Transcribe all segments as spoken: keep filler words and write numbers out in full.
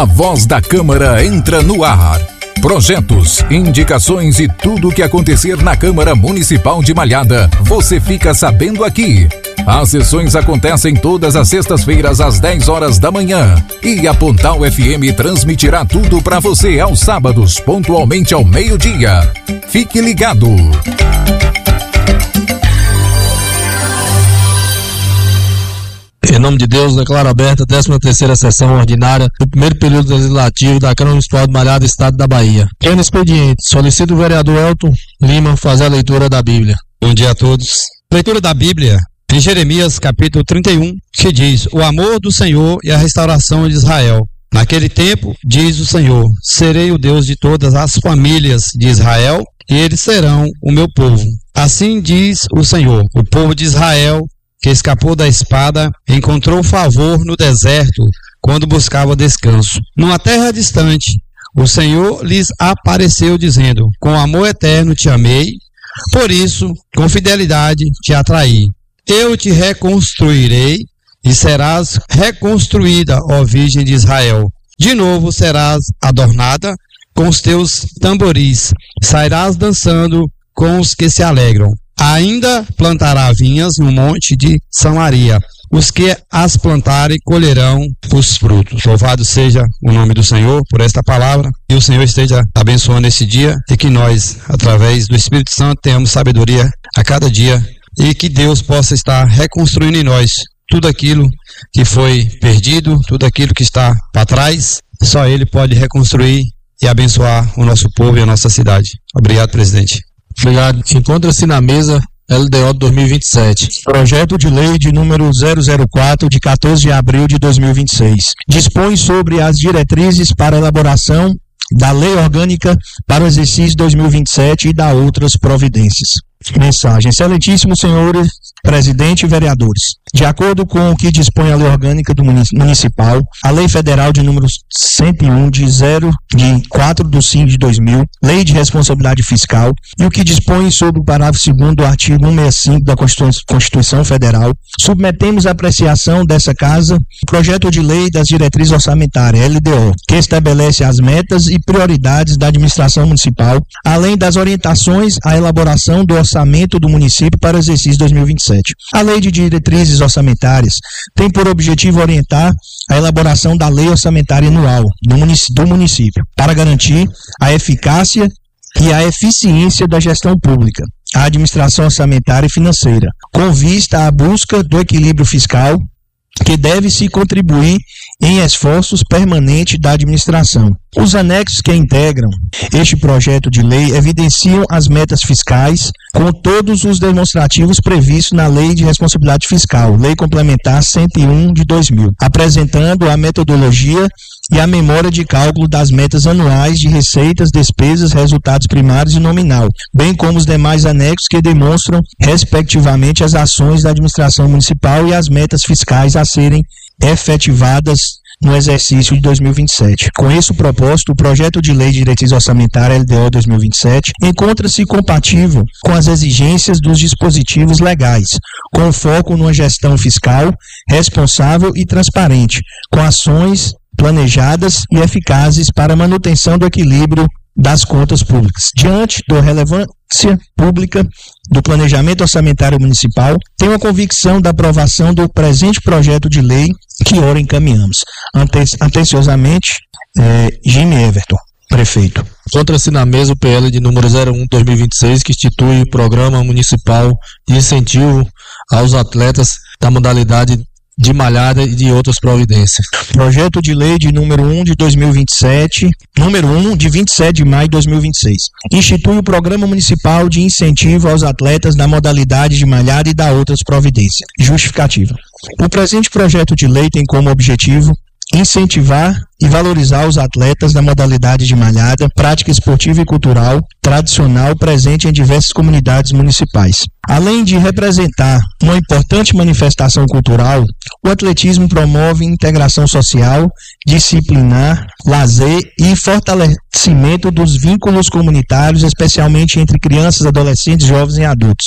A voz da Câmara entra no ar. Projetos, indicações e tudo o que acontecer na Câmara Municipal de Malhada, você fica sabendo aqui. As sessões acontecem todas as sextas-feiras às dez horas da manhã. E a Pontal F M transmitirá tudo para você aos sábados, pontualmente ao meio-dia. Fique ligado. Em nome de Deus, declaro aberta a décima terceira sessão ordinária do primeiro período legislativo da Câmara Municipal de Malhada, Estado da Bahia. Em expediente, solicito o vereador Elton Lima fazer a leitura da Bíblia. Bom dia a todos. Leitura da Bíblia em Jeremias, capítulo trinta e um, que diz: o amor do Senhor e a restauração de Israel. Naquele tempo, diz o Senhor, serei o Deus de todas as famílias de Israel, e eles serão o meu povo. Assim diz o Senhor, o povo de Israel, que escapou da espada, encontrou favor no deserto, quando buscava descanso. Numa terra distante, o Senhor lhes apareceu, dizendo: com amor eterno te amei, por isso, com fidelidade te atraí. Eu te reconstruirei, e serás reconstruída, ó Virgem de Israel. De novo serás adornada com os teus tamboris, sairás dançando com os que se alegram. Ainda plantará vinhas no monte de Samaria. Os que as plantarem colherão os frutos. Louvado seja o nome do Senhor por esta palavra. E o Senhor esteja abençoando esse dia e que nós, através do Espírito Santo, tenhamos sabedoria a cada dia e que Deus possa estar reconstruindo em nós tudo aquilo que foi perdido, tudo aquilo que está para trás. Só Ele pode reconstruir e abençoar o nosso povo e a nossa cidade. Obrigado, presidente. Obrigado. Encontra-se na mesa L D O dois mil e vinte e sete. Projeto de lei de número zero zero quatro, de quatorze de abril de dois mil e vinte e seis. Dispõe sobre as diretrizes para a elaboração da Lei Orgânica para o exercício dois mil e vinte e sete e da outras providências. Mensagem. Excelentíssimo senhores presidente e vereadores, de acordo com o que dispõe a Lei Orgânica do Municipal, a Lei Federal de número cento e um de zero de quatro de cinco de dois mil, Lei de Responsabilidade Fiscal, e o que dispõe sobre o parágrafo segundo do artigo cento e sessenta e cinco da Constituição Federal, submetemos à apreciação dessa Casa o projeto de lei das diretrizes orçamentárias, L D O, que estabelece as metas e prioridades da administração municipal, além das orientações à elaboração do orçamento do município para o exercício dois mil e vinte e sete. A Lei de Diretrizes Orçamentárias tem por objetivo orientar a elaboração da Lei Orçamentária Anual do município, do município para garantir a eficácia e a eficiência da gestão pública, a administração orçamentária e financeira, com vista à busca do equilíbrio fiscal que deve-se contribuir em esforços permanentes da administração. Os anexos que integram este projeto de lei evidenciam as metas fiscais com todos os demonstrativos previstos na Lei de Responsabilidade Fiscal, Lei Complementar cento e um de dois mil, apresentando a metodologia e a memória de cálculo das metas anuais de receitas, despesas, resultados primários e nominal, bem como os demais anexos que demonstram, respectivamente, as ações da administração municipal e as metas fiscais a serem efetivadas no exercício de dois mil e vinte e sete. Com esse propósito, o projeto de lei de diretriz orçamentária L D O dois mil e vinte e sete encontra-se compatível com as exigências dos dispositivos legais, com foco numa gestão fiscal responsável e transparente, com ações planejadas e eficazes para a manutenção do equilíbrio das contas públicas. Diante da relevância pública do planejamento orçamentário municipal, tenho a convicção da aprovação do presente projeto de lei que ora encaminhamos. Ante- atenciosamente, eh, Jimmy Everton, prefeito. Encontra-se na mesa o P L de número zero um dois mil e vinte e seis, que institui o Programa Municipal de Incentivo aos Atletas da modalidade de malhada e de outras providências. Projeto de lei de número um de dois mil e vinte e sete, número um de vinte e sete de maio de dois mil e vinte e seis. Institui o Programa Municipal de Incentivo aos Atletas da modalidade de malhada e da outras providências. Justificativa. O presente projeto de lei tem como objetivo incentivar e valorizar os atletas da modalidade de malhada, prática esportiva e cultural tradicional presente em diversas comunidades municipais. Além de representar uma importante manifestação cultural, o atletismo promove integração social, disciplinar, lazer e fortalecimento dos vínculos comunitários, especialmente entre crianças, adolescentes, jovens e adultos.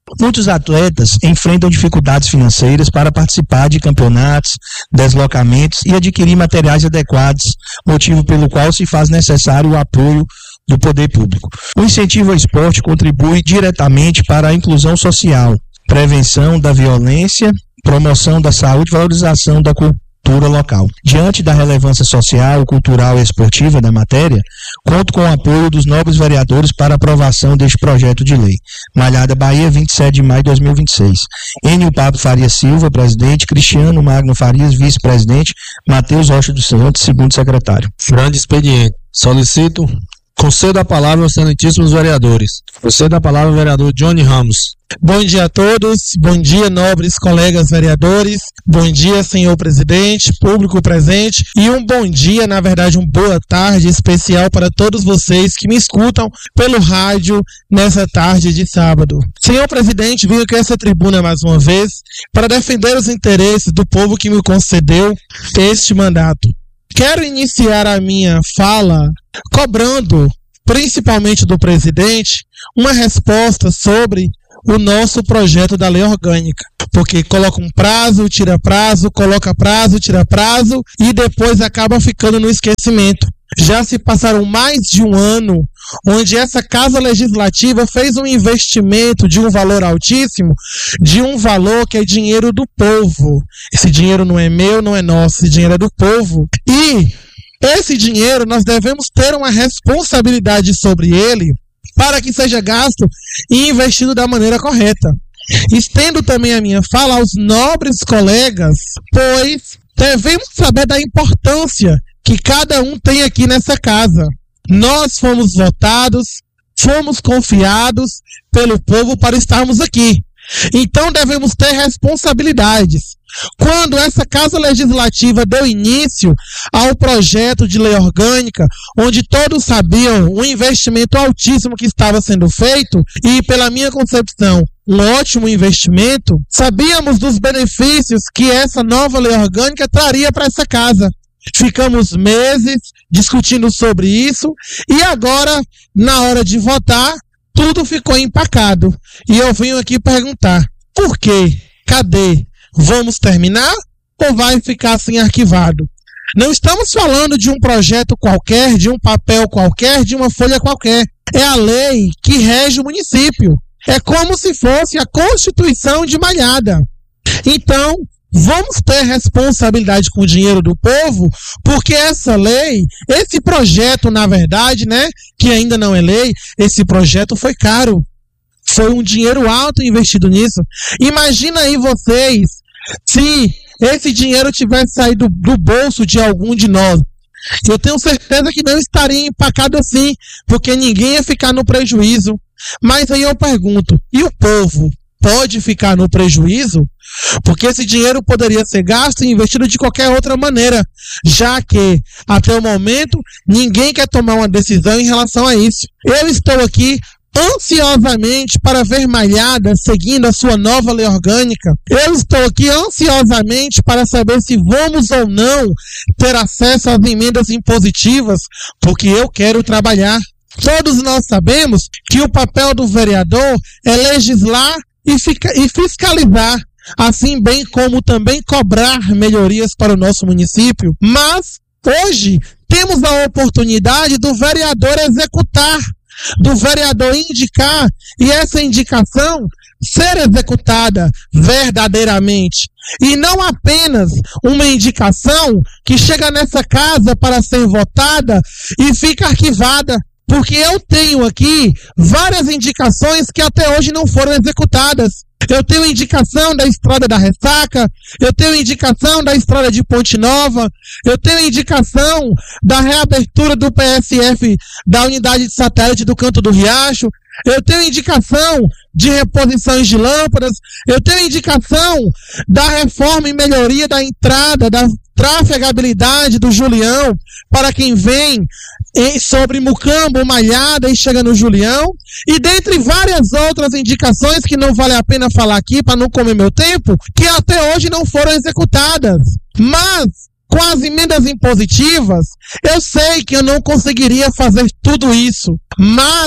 Muitos atletas enfrentam dificuldades financeiras para participar de campeonatos, deslocamentos e adquirir materiais adequados, motivo pelo qual se faz necessário o apoio do poder público. O incentivo ao esporte contribui diretamente para a inclusão social, prevenção da violência, promoção da saúde e valorização da cultura local. Diante da relevância social, cultural e esportiva da matéria, conto com o apoio dos nobres vereadores para aprovação deste projeto de lei. Malhada Bahia, vinte e sete de maio de dois mil e vinte e seis. Enio Pablo Faria Silva, presidente. Cristiano Magno Farias, vice-presidente. Matheus Rocha dos Santos, segundo secretário. Grande expediente. Solicito, concedo a palavra aos excelentíssimos vereadores. Concedo a palavra ao vereador Johnny Ramos. Bom dia a todos, bom dia nobres colegas vereadores, bom dia senhor presidente, público presente e um bom dia, na verdade um boa tarde especial para todos vocês que me escutam pelo rádio nessa tarde de sábado. Senhor presidente, vim aqui a essa tribuna mais uma vez para defender os interesses do povo que me concedeu este mandato. Quero iniciar a minha fala cobrando, principalmente do presidente, uma resposta sobre o nosso projeto da lei orgânica, porque coloca um prazo, tira prazo, coloca prazo, tira prazo e depois acaba ficando no esquecimento. Já se passaram mais de um ano onde essa Casa Legislativa fez um investimento de um valor altíssimo, de um valor que é dinheiro do povo. Esse dinheiro não é meu, não é nosso, esse dinheiro é do povo. E esse dinheiro nós devemos ter uma responsabilidade sobre ele para que seja gasto e investido da maneira correta. Estendo também a minha fala aos nobres colegas, pois devemos saber da importância que cada um tem aqui nessa casa. Nós fomos votados, fomos confiados pelo povo para estarmos aqui. Então devemos ter responsabilidades. Quando essa Casa Legislativa deu início ao projeto de lei orgânica, onde todos sabiam o investimento altíssimo que estava sendo feito, e pela minha concepção, um ótimo investimento, sabíamos dos benefícios que essa nova lei orgânica traria para essa casa. Ficamos meses discutindo sobre isso, e agora, na hora de votar, tudo ficou empacado. E eu venho aqui perguntar, por quê? Cadê? Vamos terminar ou vai ficar assim arquivado? Não estamos falando de um projeto qualquer, de um papel qualquer, de uma folha qualquer. É a lei que rege o município. É como se fosse a Constituição de Malhada. Então, vamos ter responsabilidade com o dinheiro do povo, porque essa lei, esse projeto, na verdade, né, que ainda não é lei, esse projeto foi caro. Foi um dinheiro alto investido nisso. Imagina aí vocês, se esse dinheiro tivesse saído do bolso de algum de nós. Eu tenho certeza que não estaria empacado assim, porque ninguém ia ficar no prejuízo. Mas aí eu pergunto, e o povo pode ficar no prejuízo? Porque esse dinheiro poderia ser gasto e investido de qualquer outra maneira, já que, até o momento, ninguém quer tomar uma decisão em relação a isso. Eu estou aqui ansiosamente para ver Malhada seguindo a sua nova lei orgânica. Eu estou aqui ansiosamente para saber se vamos ou não ter acesso às emendas impositivas, porque eu quero trabalhar. Todos nós sabemos que o papel do vereador é legislar e, fica, e fiscalizar, assim bem como também cobrar melhorias para o nosso município. Mas hoje temos a oportunidade do vereador executar, do vereador indicar e essa indicação ser executada verdadeiramente. E não apenas uma indicação que chega nessa casa para ser votada e fica arquivada. Porque eu tenho aqui várias indicações que até hoje não foram executadas. Eu tenho indicação da Estrada da Ressaca, eu tenho indicação da Estrada de Ponte Nova, eu tenho indicação da reabertura do P S F da unidade de satélite do Canto do Riacho, eu tenho indicação de reposições de lâmpadas, eu tenho indicação da reforma e melhoria da entrada, da trafegabilidade do Julião, para quem vem em, sobre Mucambo, Malhada e chega no Julião, e dentre várias outras indicações que não vale a pena falar aqui para não comer meu tempo, que até hoje não foram executadas. Mas, com as emendas impositivas, eu sei que eu não conseguiria fazer tudo isso, mas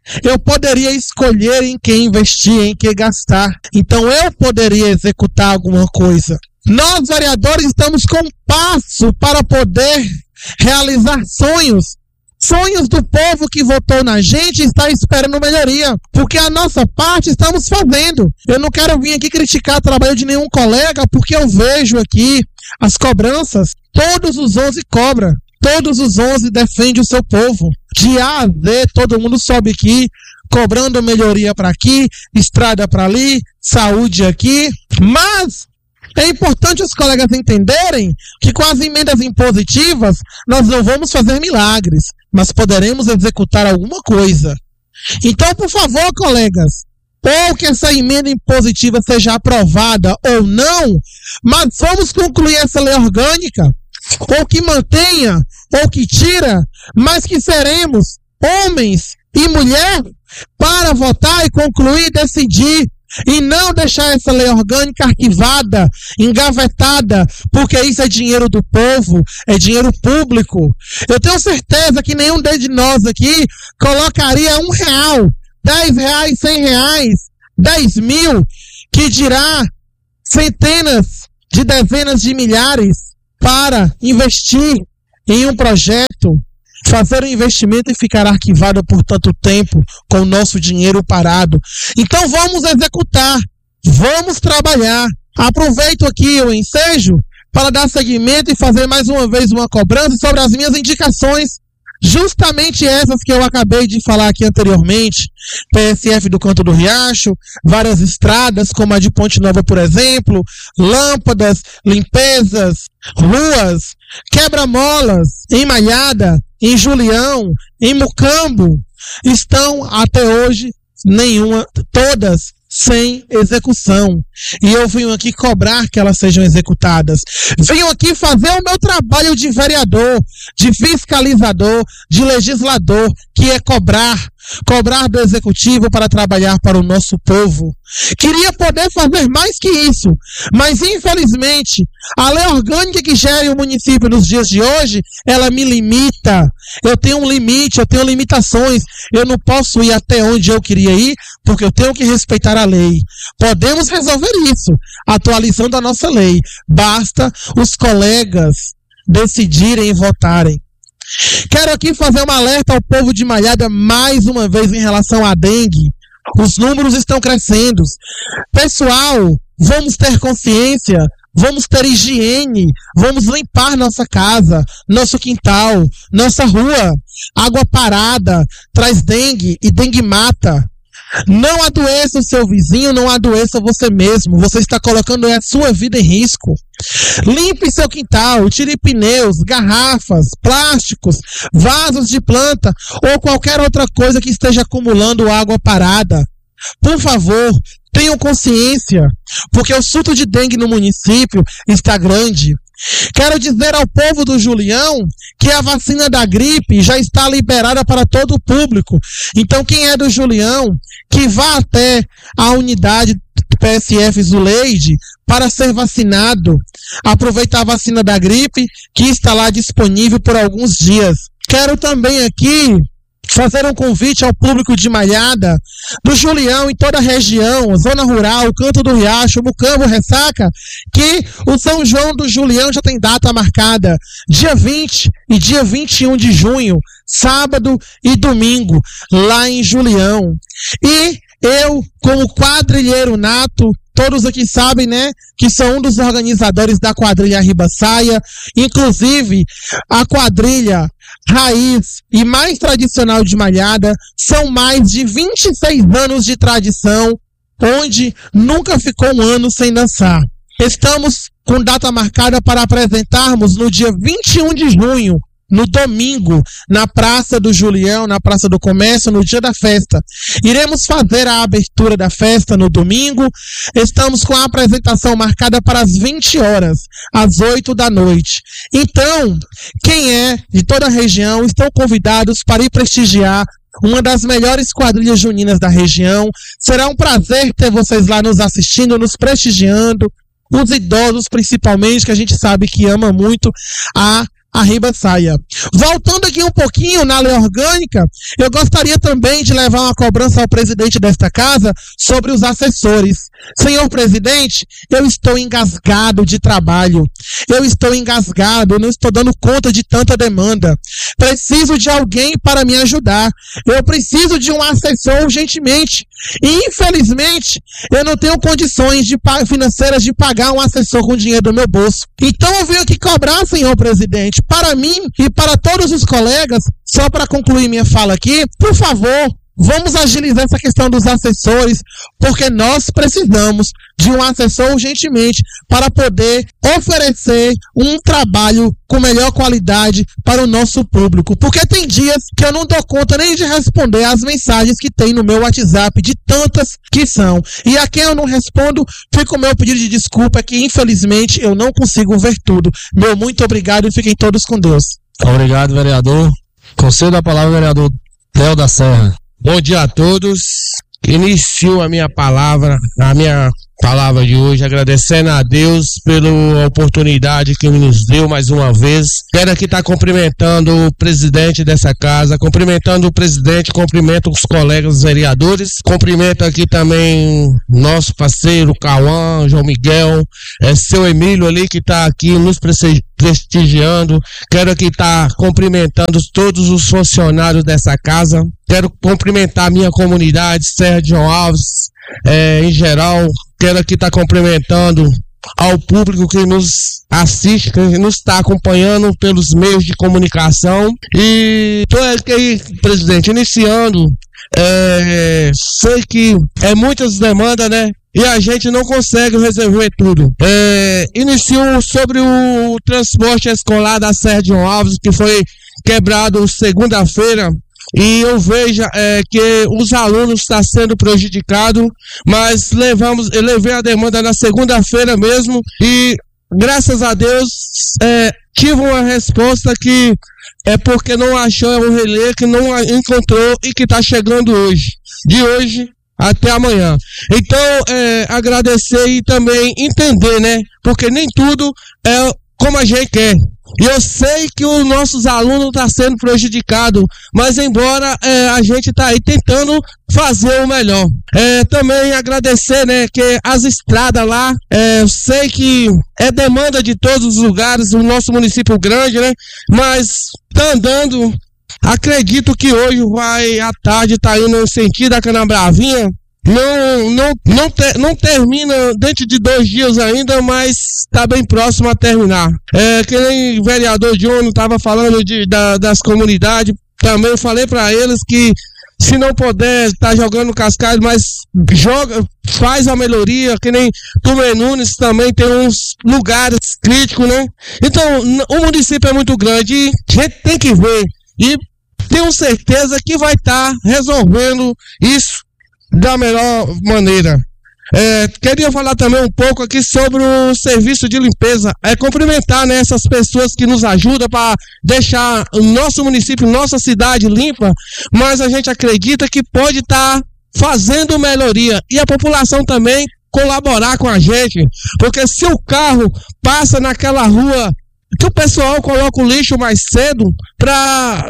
eu poderia escolher em que investir, em que gastar. Então eu poderia executar alguma coisa. Nós, vereadores, estamos com um passo para poder realizar sonhos. Sonhos do povo que votou na gente e está esperando melhoria. Porque a nossa parte estamos fazendo. Eu não quero vir aqui criticar o trabalho de nenhum colega, porque eu vejo aqui as cobranças. Todos os onze cobram. Todos os onze defendem o seu povo. De A a Z, todo mundo sobe aqui, cobrando melhoria para aqui, estrada para ali, saúde aqui. Mas é importante os colegas entenderem que com as emendas impositivas nós não vamos fazer milagres, mas poderemos executar alguma coisa. Então, por favor, colegas, ou que essa emenda impositiva seja aprovada ou não, mas vamos concluir essa lei orgânica, ou que mantenha, ou que tira, mas que seremos homens e mulheres para votar e concluir e decidir, e não deixar essa lei orgânica arquivada, engavetada, porque isso é dinheiro do povo, é dinheiro público. Eu tenho certeza que nenhum de nós aqui colocaria um real, dez reais, cem reais, dez mil, que dirá centenas de dezenas de milhares para investir em um projeto, fazer um investimento e ficar arquivado por tanto tempo com o nosso dinheiro parado. Então vamos executar, vamos trabalhar. Aproveito aqui o ensejo para dar seguimento e fazer mais uma vez uma cobrança sobre as minhas indicações, justamente essas que eu acabei de falar aqui anteriormente. P S F do Canto do Riacho, várias estradas, como a de Ponte Nova, por exemplo, lâmpadas, limpezas, ruas, quebra-molas, em Malhada, em Julião, em Mucambo, estão até hoje nenhuma, todas sem execução. E eu venho aqui cobrar que elas sejam executadas. Venho aqui fazer o meu trabalho de vereador, de fiscalizador, de legislador, que é cobrar. Cobrar do executivo para trabalhar para o nosso povo. Queria poder fazer mais que isso, mas infelizmente a lei orgânica que gere o município nos dias de hoje, ela me limita. Eu tenho um limite, eu tenho limitações. Eu não posso ir até onde eu queria ir, porque eu tenho que respeitar a lei. Podemos resolver isso, atualizando a nossa lei. Basta os colegas decidirem e votarem. Quero aqui fazer um alerta ao povo de Malhada mais uma vez em relação à dengue. Os números estão crescendo. Pessoal, vamos ter consciência, vamos ter higiene, vamos limpar nossa casa, nosso quintal, nossa rua. Água parada traz dengue e dengue mata. Não adoeça o seu vizinho, não adoeça você mesmo. Você está colocando a sua vida em risco. Limpe seu quintal, tire pneus, garrafas, plásticos, vasos de planta ou qualquer outra coisa que esteja acumulando água parada. Por favor, tenham consciência, porque o surto de dengue no município está grande. Quero dizer ao povo do Julião que a vacina da gripe já está liberada para todo o público. Então quem é do Julião, que vá até a unidade P S F Zuleide para ser vacinado. Aproveitar a vacina da gripe que está lá disponível por alguns dias. Quero também aqui fazer um convite ao público de Malhada, do Julião e toda a região, zona rural, Canto do Riacho, Mucambo, Ressaca, que o São João do Julião já tem data marcada, dia vinte e dia vinte e um de junho, sábado e domingo, lá em Julião. E eu, como quadrilheiro nato, todos aqui sabem, né, que sou um dos organizadores da quadrilha Ribaçaia, inclusive a quadrilha raiz e mais tradicional de Malhada, são mais de vinte e seis anos de tradição, onde nunca ficou um ano sem dançar. Estamos com data marcada para apresentarmos no dia vinte e um de junho, no domingo, na Praça do Julião, na Praça do Comércio, no dia da festa. Iremos fazer a abertura da festa no domingo. Estamos com a apresentação marcada para as vinte horas, às oito da noite. Então, quem é de toda a região, estão convidados para ir prestigiar uma das melhores quadrilhas juninas da região. Será um prazer ter vocês lá nos assistindo, nos prestigiando. Os idosos, principalmente, que a gente sabe que ama muito a arriba saia. Voltando aqui um pouquinho na lei orgânica, eu gostaria também de levar uma cobrança ao presidente desta casa sobre os assessores. Senhor presidente, eu estou engasgado de trabalho, eu estou engasgado, eu não estou dando conta de tanta demanda. Preciso de alguém para me ajudar, eu preciso de um assessor urgentemente. E infelizmente, eu não tenho condições de, financeiras de pagar um assessor com dinheiro do meu bolso. Então eu venho aqui cobrar, senhor presidente, para mim e para todos os colegas, só para concluir minha fala aqui, por favor, vamos agilizar essa questão dos assessores, porque nós precisamos de um assessor urgentemente para poder oferecer um trabalho com melhor qualidade para o nosso público. Porque tem dias que eu não dou conta nem de responder as mensagens que tem no meu WhatsApp, de tantas que são. E a quem eu não respondo, fica o meu pedido de desculpa, que infelizmente eu não consigo ver tudo. Meu muito obrigado e fiquem todos com Deus. Obrigado, vereador. Concedo a palavra ao vereador Theo da Serra. Bom dia a todos. Inicio a minha palavra, a minha palavra de hoje, agradecendo a Deus pela oportunidade que nos deu mais uma vez. Quero aqui estar cumprimentando o presidente dessa casa, cumprimentando o presidente, cumprimento os colegas vereadores, cumprimento aqui também nosso parceiro Cauã, João Miguel, é, seu Emílio ali que está aqui nos prestigiando. Quero aqui estar cumprimentando todos os funcionários dessa casa. Quero cumprimentar a minha comunidade, Serra de João Alves, é, em geral. Quero aqui estar cumprimentando ao público que nos assiste, que nos está acompanhando pelos meios de comunicação. E estou aqui, presidente, iniciando. É, sei que é muitas demandas, né? E a gente não consegue resolver tudo. É, inicio sobre o transporte escolar da Serra de João Alves, que foi quebrado segunda-feira. E eu vejo é, que os alunos estão sendo prejudicados, mas levamos, eu levei a demanda na segunda-feira mesmo e, graças a Deus, é, tive uma resposta que é porque não achou um relé, que não encontrou e que está chegando hoje. De hoje até amanhã. Então, é, agradecer e também entender, né? Porque nem tudo é como a gente quer. E eu sei que os nossos alunos estão sendo prejudicados, mas embora é, a gente está aí tentando fazer o melhor. É, também agradecer, né, que as estradas lá, é, eu sei que é demanda de todos os lugares, o nosso município grande, né, mas tá andando. Acredito que hoje vai, à tarde, tá indo no sentido da Canabravinha. Não, não, não, te, não termina dentro de dois dias ainda, mas está bem próximo a terminar. É, que nem o vereador John estava falando de, da, das comunidades, também eu falei para eles que se não puder estar tá jogando cascalho, mas joga, faz a melhoria, que nem Tomé Nunes também tem uns lugares críticos, né? Então, o município é muito grande e a gente tem que ver, e tenho certeza que vai estar tá resolvendo isso da melhor maneira. É, queria falar também um pouco aqui sobre o serviço de limpeza. É cumprimentar, né, essas pessoas que nos ajudam para deixar o nosso município, nossa cidade limpa, mas a gente acredita que pode estar tá fazendo melhoria e a população também colaborar com a gente, porque se o carro passa naquela rua que o pessoal coloca o lixo mais cedo para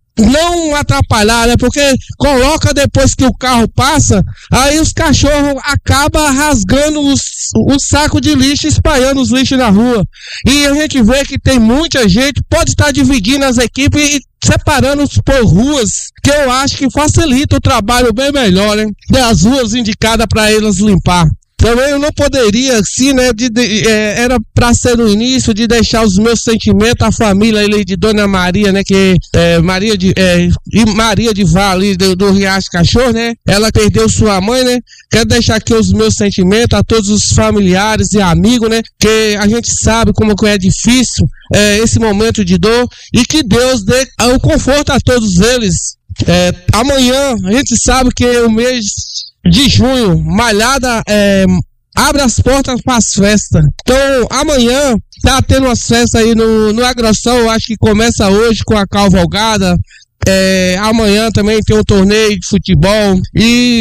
não atrapalhar, né? Porque coloca depois que o carro passa, aí os cachorros acabam rasgando os, o saco de lixo, espalhando os lixos na rua. E a gente vê que tem muita gente, pode estar dividindo as equipes e separando por ruas, que eu acho que facilita o trabalho bem melhor, né? Das ruas indicadas para eles limpar. Também eu não poderia, assim, né, de, de, é, era para ser no início de deixar os meus sentimentos à família ali de Dona Maria, né, que é Maria de, é, e Maria de Vale do, do Riacho Cachorro, né, ela perdeu sua mãe, né, quero deixar aqui os meus sentimentos a todos os familiares e amigos, né, que a gente sabe como que é difícil é, esse momento de dor e que Deus dê o conforto a todos eles. É, amanhã a gente sabe que é o mês de junho, Malhada é, abre as portas para as festas. Então, amanhã tá tendo umas festas aí no, no Agroção, acho que começa hoje com a cavalgada. É, amanhã também tem um torneio de futebol. E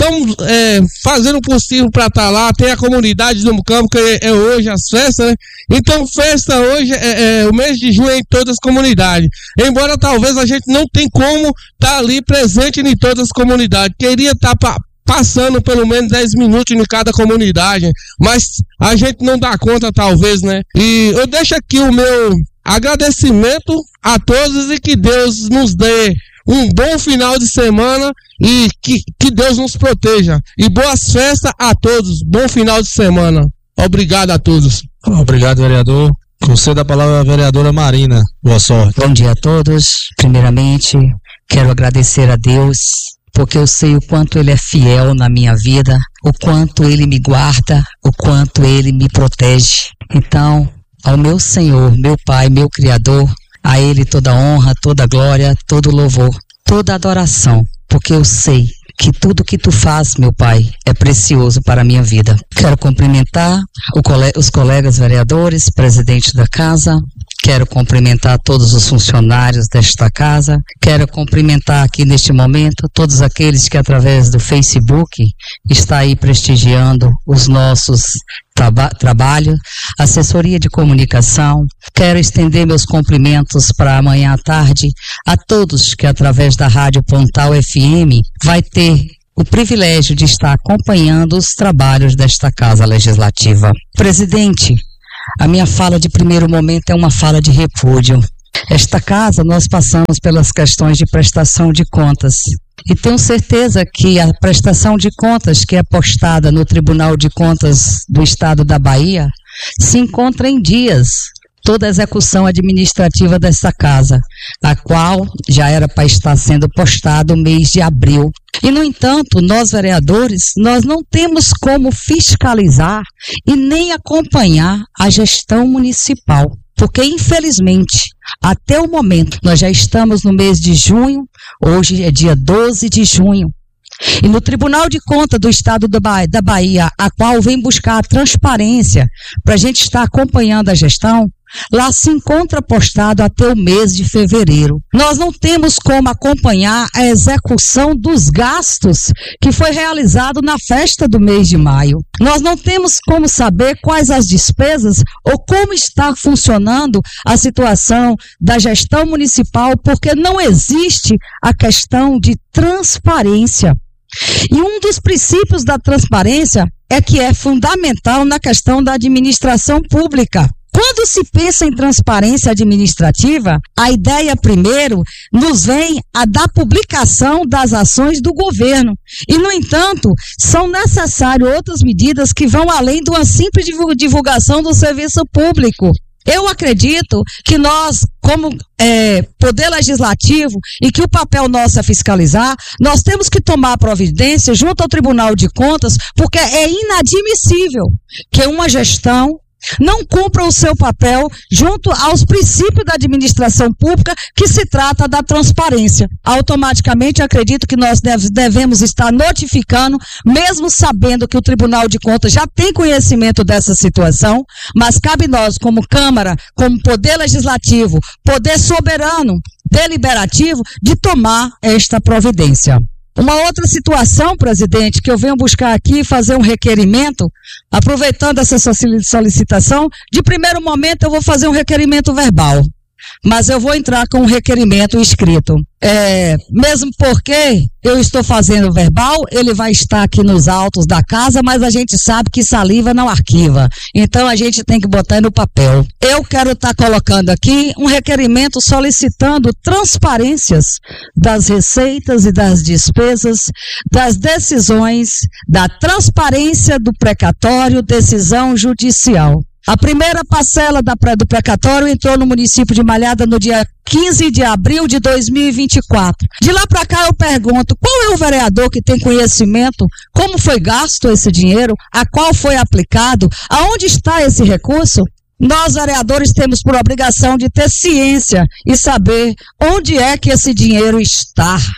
estamos é, fazendo o possível para estar lá. Tem a comunidade do Mucambo, que é, é hoje as festas, né? Então, festa hoje, é, é, o mês de junho é em todas as comunidades. Embora talvez a gente não tenha como estar ali presente em todas as comunidades. Queria estar pa- passando pelo menos dez minutos em cada comunidade, mas a gente não dá conta, talvez, né? E eu deixo aqui o meu agradecimento a todos e que Deus nos dê um bom final de semana e que, que Deus nos proteja. E boas festas a todos. Bom final de semana. Obrigado a todos. Obrigado, vereador. Conceda a palavra à vereadora Marina. Boa sorte. Bom dia a todos. Primeiramente, quero agradecer a Deus, porque eu sei o quanto Ele é fiel na minha vida, o quanto Ele me guarda, o quanto Ele me protege. Então, ao meu Senhor, meu Pai, meu Criador, a Ele toda honra, toda glória, todo louvor, toda adoração, porque eu sei que tudo que Tu faz, meu Pai, é precioso para a minha vida. Quero cumprimentar o cole- os colegas vereadores, presidente da casa, quero cumprimentar todos os funcionários desta casa, quero cumprimentar aqui neste momento todos aqueles que através do Facebook está aí prestigiando os nossos traba- trabalhos, assessoria de comunicação. Quero estender meus cumprimentos para amanhã à tarde a todos que através da Rádio Pontal F M vai ter o privilégio de estar acompanhando os trabalhos desta Casa Legislativa. Presidente, a minha fala de primeiro momento é uma fala de repúdio. Esta casa, nós passamos pelas questões de prestação de contas. E tenho certeza que a prestação de contas que é postada no Tribunal de Contas do Estado da Bahia se encontra em dias toda a execução administrativa desta casa, a qual já era para estar sendo postada no mês de abril. E, no entanto, nós vereadores, nós não temos como fiscalizar e nem acompanhar a gestão municipal, porque, infelizmente, até o momento, nós já estamos no mês de junho, hoje é dia doze de junho, e no Tribunal de Contas do Estado da Bahia, a qual vem buscar a transparência para a gente estar acompanhando a gestão, lá se encontra postado até o mês de fevereiro. Nós não temos como acompanhar a execução dos gastos que foi realizado na festa do mês de maio. Nós não temos como saber quais as despesas ou como está funcionando a situação da gestão municipal, porque não existe a questão de transparência. E um dos princípios da transparência é que é fundamental na questão da administração pública. Quando se pensa em transparência administrativa, a ideia primeiro nos vem a da publicação das ações do governo. E, no entanto, são necessárias outras medidas que vão além de uma simples divulgação do serviço público. Eu acredito que nós, como é, Poder Legislativo, e que o papel nosso é fiscalizar, nós temos que tomar providência junto ao Tribunal de Contas, porque é inadmissível que uma gestão não cumpra o seu papel junto aos princípios da administração pública, que se trata da transparência. Automaticamente, acredito que nós deve, devemos estar notificando, mesmo sabendo que o Tribunal de Contas já tem conhecimento dessa situação, mas cabe nós, como Câmara, como Poder Legislativo, Poder Soberano, Deliberativo, de tomar esta providência. Uma outra situação, presidente, que eu venho buscar aqui, fazer um requerimento, aproveitando essa solicitação, de primeiro momento eu vou fazer um requerimento verbal, mas eu vou entrar com um requerimento escrito. É, mesmo porque eu estou fazendo verbal, ele vai estar aqui nos autos da casa, mas a gente sabe que saliva não arquiva. Então a gente tem que botar no papel. Eu quero estar colocando aqui um requerimento solicitando transparências das receitas e das despesas, das decisões, da transparência do precatório, decisão judicial. A primeira parcela da, do precatório entrou no município de Malhada no dia quinze de abril de dois mil e vinte e quatro. De lá para cá eu pergunto, qual é o vereador que tem conhecimento, como foi gasto esse dinheiro, a qual foi aplicado, aonde está esse recurso? Nós, vereadores, temos por obrigação de ter ciência e saber onde é que esse dinheiro está.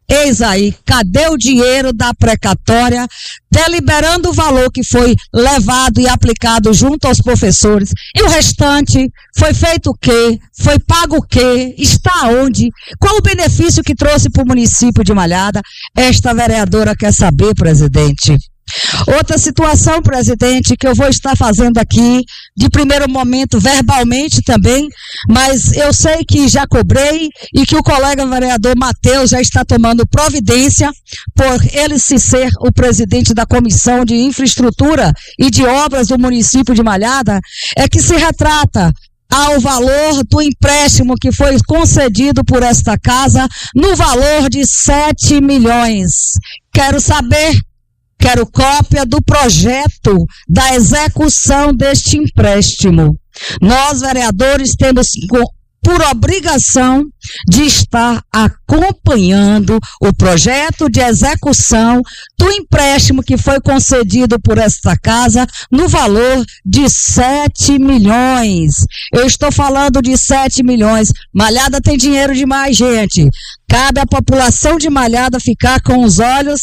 Eis aí, cadê o dinheiro da precatória, deliberando o valor que foi levado e aplicado junto aos professores? E o restante, foi feito o quê? Foi pago o quê? Está onde? Qual o benefício que trouxe para o município de Malhada? Esta vereadora quer saber, presidente. Outra situação, presidente, que eu vou estar fazendo aqui, de primeiro momento, verbalmente também, mas eu sei que já cobrei e que o colega vereador Matheus já está tomando providência por ele se ser o presidente da Comissão de Infraestrutura e de Obras do município de Malhada, é que se retrata ao valor do empréstimo que foi concedido por esta casa, no valor de sete milhões. Quero saber... Quero cópia do projeto da execução deste empréstimo. Nós, vereadores, temos por obrigação de estar acompanhando o projeto de execução do empréstimo que foi concedido por esta casa no valor de sete milhões. Eu estou falando de sete milhões. Malhada tem dinheiro demais, gente. Cabe à população de Malhada ficar com os olhos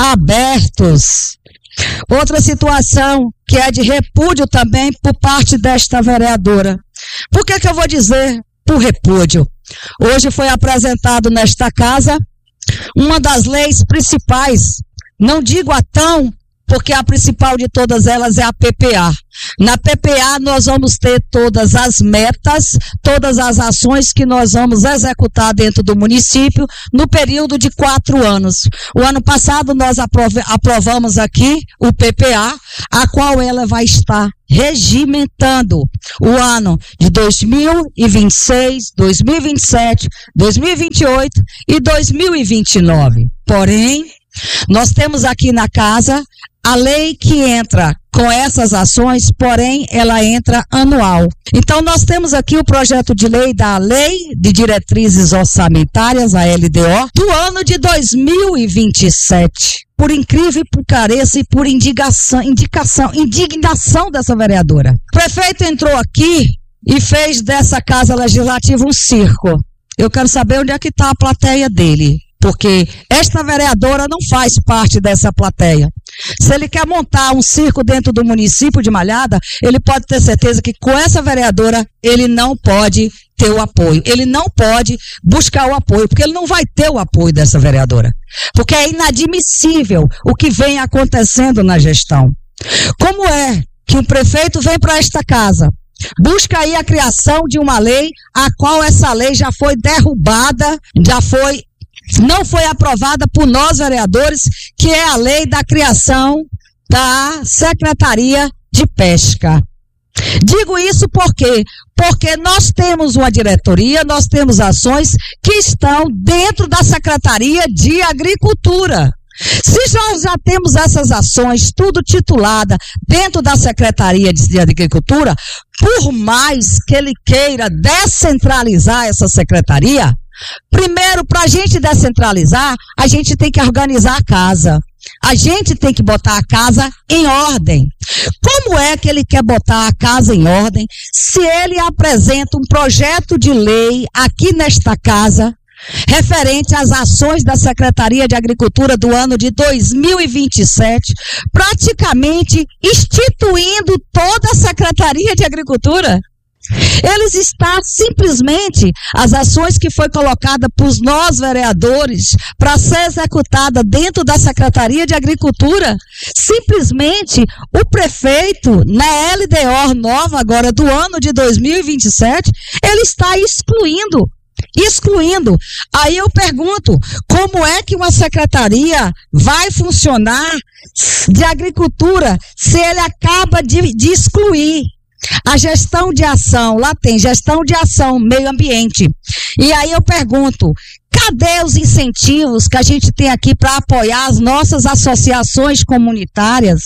abertos. Outra situação que é de repúdio também por parte desta vereadora. Por que que eu vou dizer por repúdio? Hoje foi apresentado nesta casa uma das leis principais, não digo a tão, porque a principal de todas elas é a P P A. Na P P A nós vamos ter todas as metas, todas as ações que nós vamos executar dentro do município no período de quatro anos. O ano passado nós aprov- aprovamos aqui o P P A, a qual ela vai estar regimentando o ano de dois mil e vinte e seis, dois mil e vinte e sete, dois mil e vinte e oito e dois mil e vinte e nove. Porém, nós temos aqui na casa a lei que entra com essas ações, porém ela entra anual. Então nós temos aqui o projeto de lei da Lei de Diretrizes Orçamentárias, a L D O, do ano de dois mil e vinte e sete. Por incrível e por careça e por indicação, indicação, indignação dessa vereadora. O prefeito entrou aqui e fez dessa casa legislativa um circo. Eu quero saber onde é que está a plateia dele. Porque esta vereadora não faz parte dessa plateia. Se ele quer montar um circo dentro do município de Malhada, ele pode ter certeza que com essa vereadora ele não pode ter o apoio. Ele não pode buscar o apoio, porque ele não vai ter o apoio dessa vereadora. Porque é inadmissível o que vem acontecendo na gestão. Como é que um prefeito vem para esta casa, busca aí a criação de uma lei, a qual essa lei já foi derrubada, já foi... não foi aprovada por nós vereadores, que é a lei da criação da Secretaria de Pesca. Digo isso por quê? Porque nós temos uma diretoria, nós temos ações que estão dentro da Secretaria de Agricultura. Se nós já temos essas ações tudo titulada dentro da Secretaria de Agricultura, por mais que ele queira descentralizar essa secretaria, primeiro, para a gente descentralizar, a gente tem que organizar a casa. A gente tem que botar a casa em ordem. Como é que ele quer botar a casa em ordem se ele apresenta um projeto de lei aqui nesta casa referente às ações da Secretaria de Agricultura do ano de dois mil e vinte e sete, praticamente instituindo toda a Secretaria de Agricultura? Eles estão simplesmente, as ações que foi colocada por nós vereadores para ser executada dentro da Secretaria de Agricultura, simplesmente o prefeito, na L D O nova agora do ano de dois mil e vinte e sete, ele está excluindo. Excluindo. Aí eu pergunto, como é que uma secretaria vai funcionar de agricultura se ele acaba de, de excluir? A gestão de ação, lá tem gestão de ação, meio ambiente. E aí eu pergunto, cadê os incentivos que a gente tem aqui para apoiar as nossas associações comunitárias?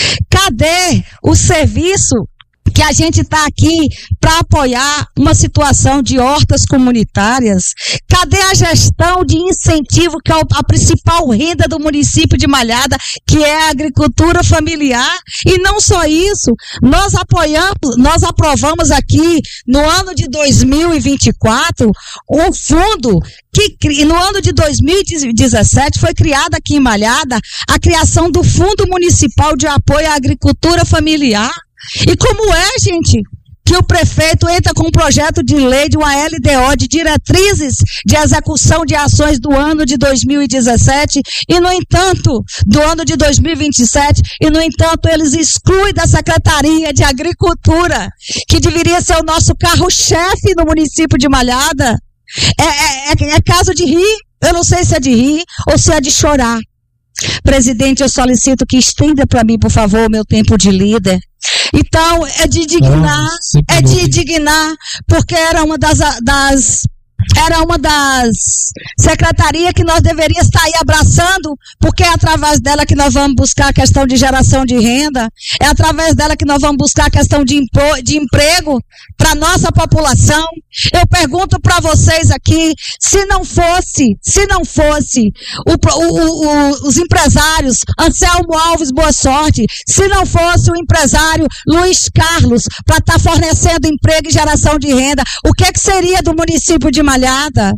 Cadê o serviço que a gente está aqui para apoiar uma situação de hortas comunitárias? Cadê a gestão de incentivo, que é a principal renda do município de Malhada, que é a agricultura familiar? E não só isso, nós apoiamos, nós aprovamos aqui no ano de dois mil e vinte e quatro um fundo que ele, no ano de dois mil e dezessete, foi criada aqui em Malhada a criação do Fundo Municipal de Apoio à Agricultura Familiar. E como é, gente, que o prefeito entra com um projeto de lei de uma L D O de diretrizes de execução de ações do ano de dois mil e dezessete e, no entanto, do ano de dois mil e vinte e sete, e, no entanto, eles excluem da Secretaria de Agricultura, que deveria ser o nosso carro-chefe no município de Malhada. É, é, é, é caso de rir, eu não sei se é de rir ou se é de chorar. Presidente, eu solicito que estenda para mim, por favor, o meu tempo de líder. Então, é de indignar, é de indignar, porque era uma das, das era uma das secretarias que nós deveríamos estar aí abraçando, porque é através dela que nós vamos buscar a questão de geração de renda, é através dela que nós vamos buscar a questão de, impo, de emprego para a nossa população. Eu pergunto para vocês aqui, se não fosse, se não fosse o, o, o, os empresários Anselmo Alves Boa Sorte, se não fosse o empresário Luiz Carlos para estar tá fornecendo emprego e geração de renda, o que, que seria do município de Malhada?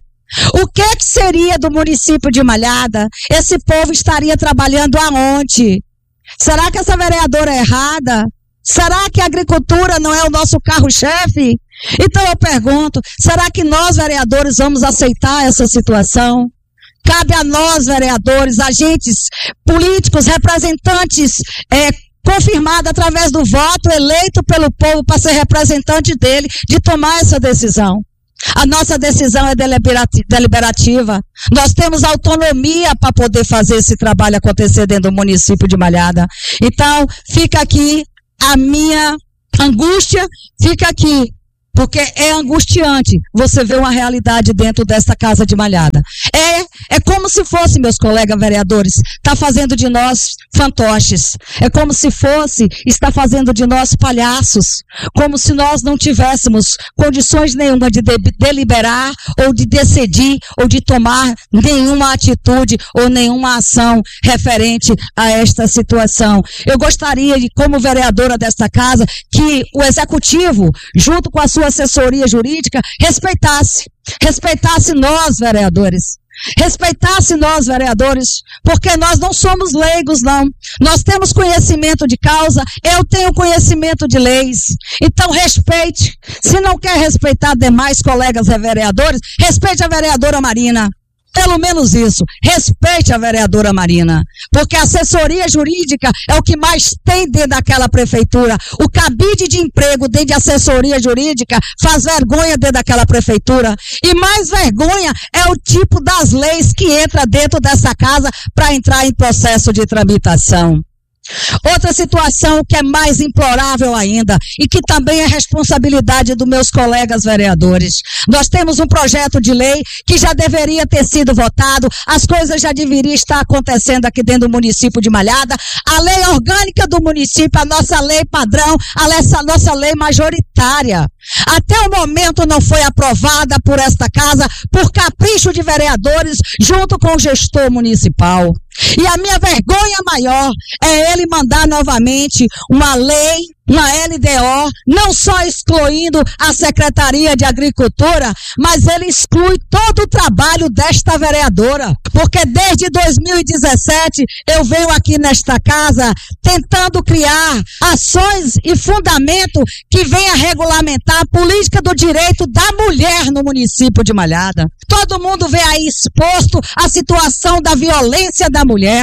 O que, que seria do município de Malhada? Esse povo estaria trabalhando aonde? Será que essa vereadora é errada? Será que a agricultura não é o nosso carro-chefe? Então eu pergunto, será que nós, vereadores, vamos aceitar essa situação? Cabe a nós, vereadores, agentes políticos, representantes, é, confirmado através do voto, eleito pelo povo para ser representante dele, de tomar essa decisão. A nossa decisão é deliberativa. Nós temos autonomia para poder fazer esse trabalho acontecer dentro do município de Malhada. Então, fica aqui a minha angústia, fica aqui, porque é angustiante você ver uma realidade dentro desta casa de Malhada. É, é como se fosse, meus colegas vereadores, está fazendo de nós fantoches. É como se fosse, está fazendo de nós palhaços. Como se nós não tivéssemos condições nenhuma de, de deliberar, ou de decidir, ou de tomar nenhuma atitude, ou nenhuma ação referente a esta situação. Eu gostaria, de, como vereadora desta casa, que o executivo, junto com a sua assessoria jurídica, respeitasse, respeitasse nós, vereadores, respeitasse nós, vereadores, porque nós não somos leigos, não, nós temos conhecimento de causa, eu tenho conhecimento de leis, então respeite, se não quer respeitar demais colegas vereadores, respeite a vereadora Marina. Pelo menos isso, respeite a vereadora Marina, porque a assessoria jurídica é o que mais tem dentro daquela prefeitura. O cabide de emprego dentro de assessoria jurídica faz vergonha dentro daquela prefeitura. E mais vergonha é o tipo das leis que entra dentro dessa casa para entrar em processo de tramitação. Outra situação que é mais implorável ainda e que também é responsabilidade dos meus colegas vereadores. Nós temos um projeto de lei que já deveria ter sido votado, as coisas já deveriam estar acontecendo aqui dentro do município de Malhada. A lei orgânica do município, a nossa lei padrão, a nossa lei majoritária. Até o momento não foi aprovada por esta casa por capricho de vereadores junto com o gestor municipal. E a minha vergonha maior é ele mandar novamente uma lei, uma L D O, não só excluindo a Secretaria de Agricultura, mas ele exclui todo o trabalho desta vereadora. Porque desde dois mil e dezessete eu venho aqui nesta casa tentando criar ações e fundamento que venha regulamentar a política do direito da mulher no município de Malhada. Todo mundo vê aí exposto a situação da violência da mulher.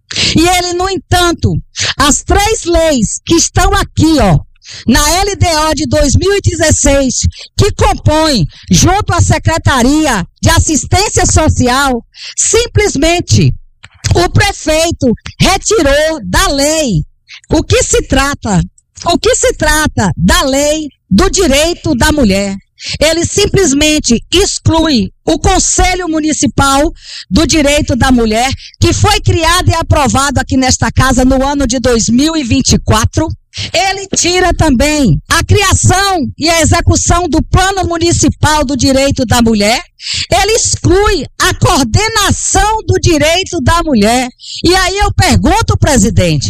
E ele, no entanto, as três leis que estão aqui, ó, na L D O de dois mil e dezesseis, que compõem, junto à Secretaria de Assistência Social, simplesmente o prefeito retirou da lei. O que se trata? O que se trata da lei do direito da mulher? Ele simplesmente exclui o Conselho Municipal do Direito da Mulher, que foi criado e aprovado aqui nesta casa no ano de dois mil e vinte e quatro. Ele tira também a criação e a execução do Plano Municipal do Direito da Mulher. Ele exclui a coordenação do direito da mulher. E aí eu pergunto, presidente,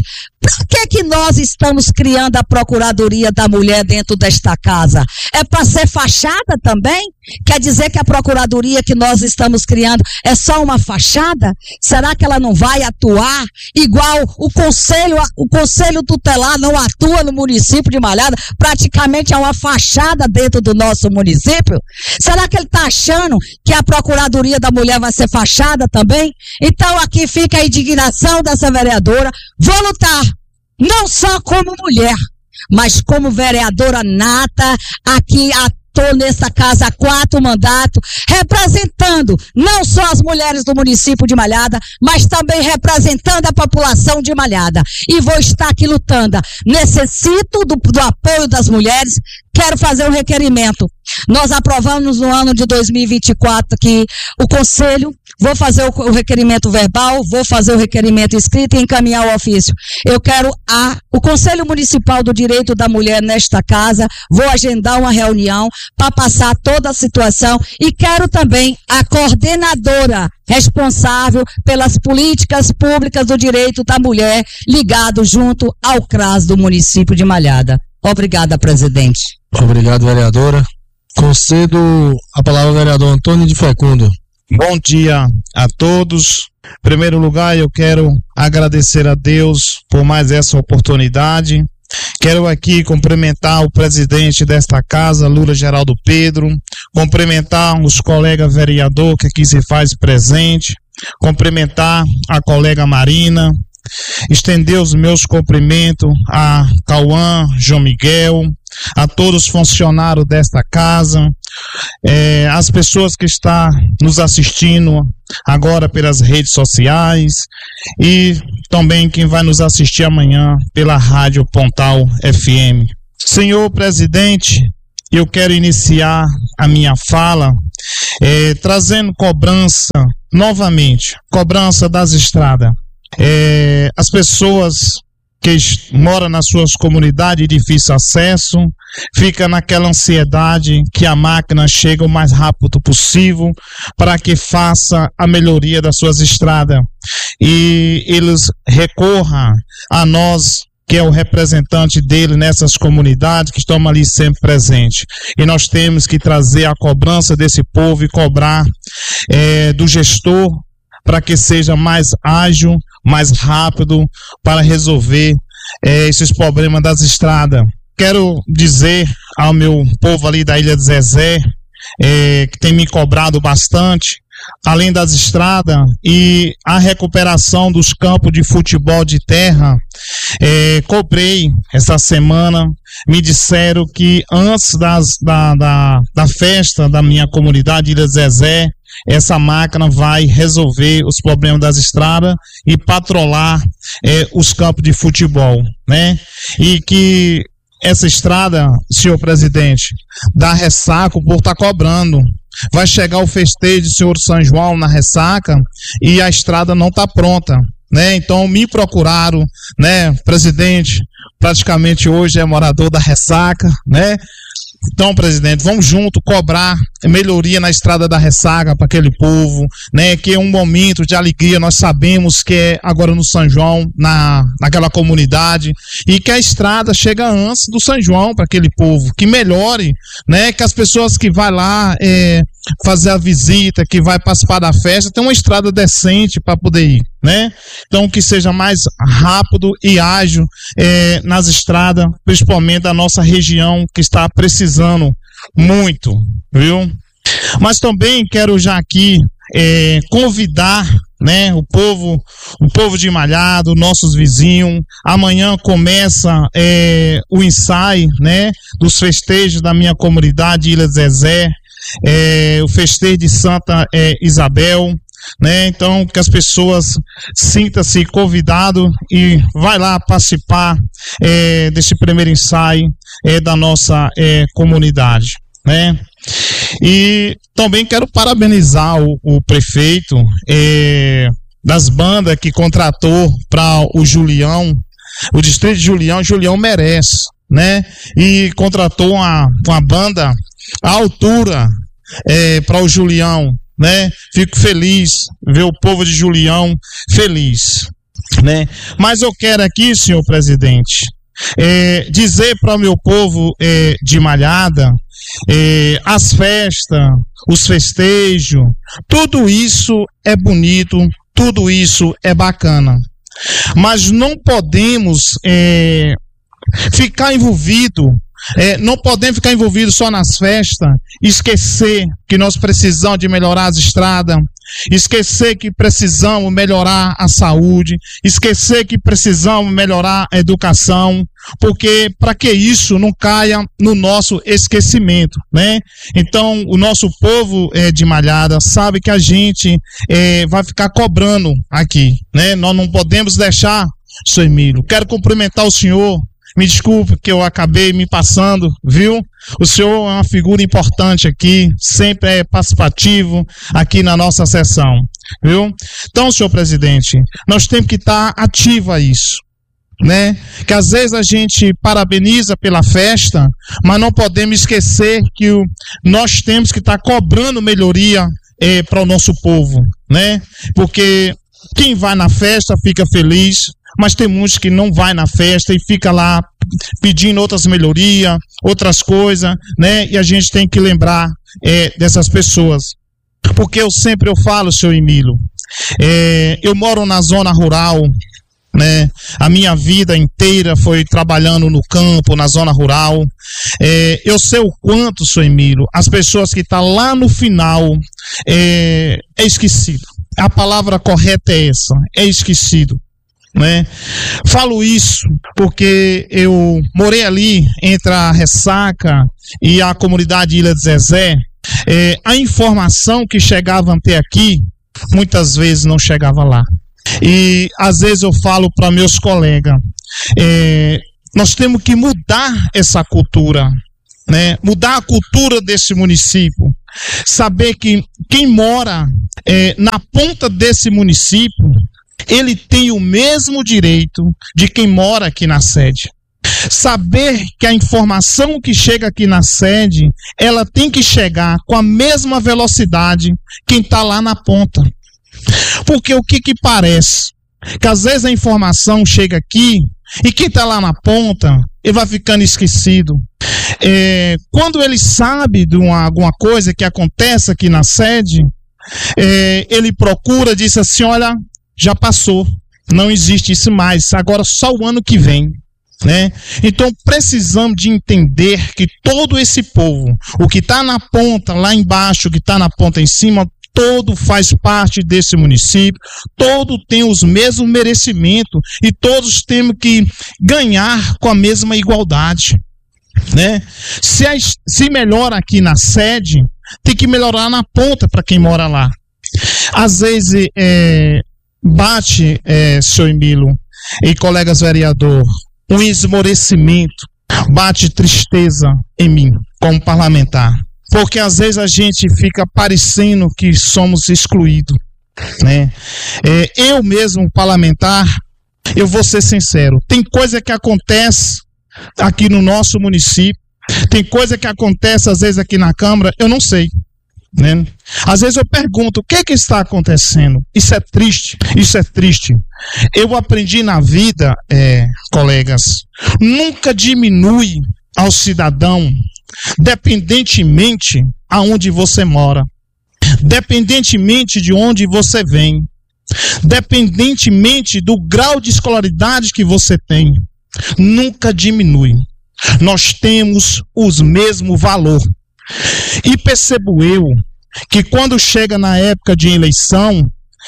Para que que nós estamos criando a Procuradoria da Mulher dentro desta casa? É para ser fachada também? Quer dizer que a Procuradoria que nós estamos criando é só uma fachada? Será que ela não vai atuar igual o Conselho, o Conselho Tutelar não atua no município de Malhada? Praticamente é uma fachada dentro do nosso município? Será que ele está achando que a Procuradoria da Mulher vai ser fachada também? Então aqui fica a indignação dessa vereadora. Vou lutar, não só como mulher, mas como vereadora nata, aqui estou nessa casa há quatro mandatos, representando não só as mulheres do município de Malhada, mas também representando a população de Malhada. E vou estar aqui lutando. Necessito do, do apoio das mulheres. Quero fazer um requerimento. Nós aprovamos no ano de dois mil e vinte e quatro que o Conselho, vou fazer o, o requerimento verbal, vou fazer o requerimento escrito e encaminhar o ofício. Eu quero a, o Conselho Municipal do Direito da Mulher nesta casa, vou agendar uma reunião para passar toda a situação e quero também a coordenadora responsável pelas políticas públicas do direito da mulher ligado junto ao C R A S do município de Malhada. Obrigada, presidente. Obrigado, vereadora. Concedo a palavra ao vereador Antônio de Fecundo. Bom dia a todos. Em primeiro lugar, eu quero agradecer a Deus por mais essa oportunidade. Quero aqui cumprimentar o presidente desta casa, Lula Geraldo Pedro, cumprimentar os colegas vereadores que aqui se faz presente, cumprimentar a colega Marina, estender os meus cumprimentos a Cauã, João Miguel, a todos os funcionários desta casa, é, as pessoas que estão nos assistindo agora pelas redes sociais e também quem vai nos assistir amanhã pela Rádio Pontal F M. Senhor presidente, eu quero iniciar a minha fala é, trazendo cobrança novamente, cobrança das estradas. É, as pessoas que moram nas suas comunidades de difícil acesso ficam naquela ansiedade que a máquina chegue o mais rápido possível para que faça a melhoria das suas estradas e eles recorram a nós que é o representante dele nessas comunidades que estão ali sempre presentes. E nós temos que trazer a cobrança desse povo e cobrar é, do gestor para que seja mais ágil, mais rápido para resolver é, esses problemas das estradas. Quero dizer ao meu povo ali da Ilha de Zezé, é, que tem me cobrado bastante, além das estradas e a recuperação dos campos de futebol de terra, é, cobrei essa semana, me disseram que antes das, da, da, da festa da minha comunidade Ilha de Zezé, essa máquina vai resolver os problemas das estradas e patrulhar é, os campos de futebol, né? E que essa estrada, senhor presidente, dá ressaca por estar cobrando. Vai chegar o festejo do senhor São João na ressaca e a estrada não está pronta, né? Então me procuraram, né, presidente, praticamente hoje é morador da ressaca, né? Então, presidente, vamos junto cobrar melhoria na estrada da ressaca para aquele povo, né? Que é um momento de alegria, nós sabemos que é agora no São João, na, naquela comunidade, e que a estrada chega antes do São João para aquele povo, que melhore, né? Que as pessoas que vão lá é, fazer a visita, que vai participar da festa, tem uma estrada decente para poder ir, né? Então, que seja mais rápido e ágil é, nas estradas, principalmente da nossa região, que está precisando muito, viu? Mas também quero já aqui é, convidar, né, o povo, o povo de Malhado, nossos vizinhos. Amanhã começa é, o ensaio, né, dos festejos da minha comunidade Ilha de Zezé, é, o festejo de Santa é, Isabel, né? Então que as pessoas sintam-se convidado e vai lá participar é, desse primeiro ensaio é, da nossa é, comunidade, né? E também quero parabenizar o, o prefeito é, das bandas que contratou para o Julião, o distrito de Julião. Julião merece, né? E contratou uma, uma banda à altura é, para o Julião, né? Fico feliz ver o povo de Julião feliz. né? Mas eu quero aqui, senhor presidente, é, dizer para o meu povo é, de Malhada, é, as festas, os festejos, tudo isso é bonito, tudo isso é bacana, mas não podemos é, ficar envolvido, é, não podemos ficar envolvidos só nas festas, esquecer que nós precisamos de melhorar as estradas, esquecer que precisamos melhorar a saúde, esquecer que precisamos melhorar a educação, porque para que isso não caia no nosso esquecimento, né? Então, o nosso povo é, de Malhada sabe que a gente é, vai ficar cobrando aqui, né? Nós não podemos deixar, senhor Emílio. Quero cumprimentar o senhor. Me desculpe que eu acabei me passando, viu? O senhor é uma figura importante aqui, sempre é participativo aqui na nossa sessão, viu? Então, senhor presidente, nós temos que estar ativo a isso, né? Que às vezes a gente parabeniza pela festa, mas não podemos esquecer que o, nós temos que estar cobrando melhoria é, para o nosso povo, né? Porque quem vai na festa fica feliz, mas tem muitos que não vai na festa e fica lá pedindo outras melhorias, outras coisas, né? E a gente tem que lembrar é, dessas pessoas. Porque eu sempre eu falo, senhor Emílio, é, eu moro na zona rural, né? A minha vida inteira foi trabalhando no campo, na zona rural. É, eu sei o quanto, senhor Emílio, as pessoas que estão lá no final é, é esquecido. A palavra correta é essa, é esquecido. Né? Falo isso porque eu morei ali entre a Ressaca e a comunidade Ilha de Zezé. É, a informação que chegava até aqui muitas vezes não chegava lá, e às vezes eu falo para meus colegas, é, nós temos que mudar essa cultura, né? Mudar a cultura desse município, saber que quem mora é, na ponta desse município, ele tem o mesmo direito de quem mora aqui na sede. Saber que a informação que chega aqui na sede, ela tem que chegar com a mesma velocidade quem está lá na ponta. Porque o que que parece? Que às vezes a informação chega aqui e quem está lá na ponta, ele vai ficando esquecido. É, quando ele sabe de uma, alguma coisa que acontece aqui na sede, é, ele procura, diz assim, olha, já passou, não existe isso mais, agora só o ano que vem, né? Então precisamos de entender que todo esse povo, o que está na ponta lá embaixo, o que está na ponta em cima, todo faz parte desse município, todo tem os mesmos merecimentos e todos temos que ganhar com a mesma igualdade, né? Se, a, se melhora aqui na sede, tem que melhorar na ponta para quem mora lá. Às vezes é, bate, é, senhor Emílio e colegas vereador, um esmorecimento, bate tristeza em mim como parlamentar, porque às vezes a gente fica parecendo que somos excluídos, né? É, eu mesmo, parlamentar, eu vou ser sincero, tem coisa que acontece aqui no nosso município, tem coisa que acontece às vezes aqui na Câmara, eu não sei, né? Às vezes eu pergunto, o que é que está acontecendo? Isso é triste, isso é triste. Eu aprendi na vida, é, colegas, nunca diminui ao cidadão, dependentemente aonde você mora, dependentemente de onde você vem, dependentemente do grau de escolaridade que você tem, nunca diminui. Nós temos os mesmos valor. E percebo eu que quando chega na época de eleição,